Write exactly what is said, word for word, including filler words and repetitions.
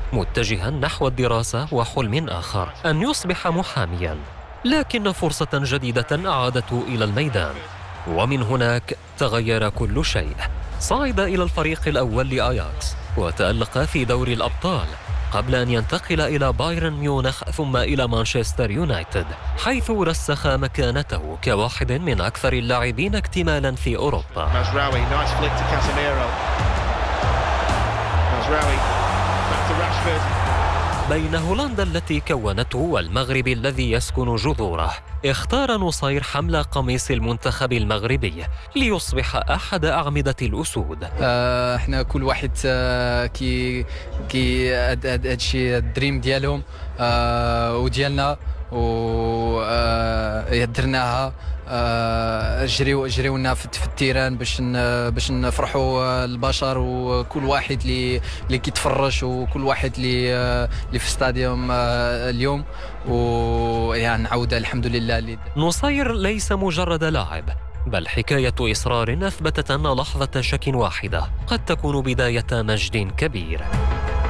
متجها نحو الدراسة وحلم آخر أن يصبح محاميا، لكن فرصة جديدة أعادته إلى الميدان، ومن هناك تغير كل شيء. صعد إلى الفريق الأول لأياكس وتألق في دوري الأبطال قبل أن ينتقل إلى بايرن ميونخ ثم إلى مانشستر يونايتد، حيث رسخ مكانته كواحد من أكثر اللاعبين اكتمالا في أوروبا. بين هولندا التي كونته والمغرب الذي يسكن جذوره، اختار نصير حمل قميص المنتخب المغربي ليصبح أحد أعمدة الأسود. آه احنا كل واحد آه كي كي هادشي الدريم ديالهم آه وديالنا ودرناها آه جريو جريونا في التيران باش باش نفرحوا البشر، وكل واحد اللي اللي كيتفرج وكل واحد اللي اللي في الستاديوم آه اليوم، ويعني نعاود الحمد لله. اللي نصير ليس مجرد لاعب، بل حكاية إصرار أثبتت أن لحظة شك واحدة قد تكون بداية مجد كبير.